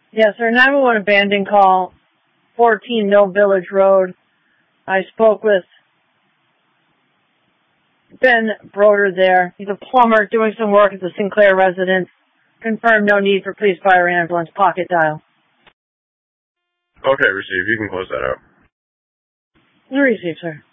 Yes, sir. 911 abandoned call, 14 Mill Village Road. I spoke with Ben Broder there. He's a plumber doing some work at the Sinclair residence. Confirmed no need for police, fire, ambulance. Pocket dial. Okay, receive. You can close that out. Receive, sir.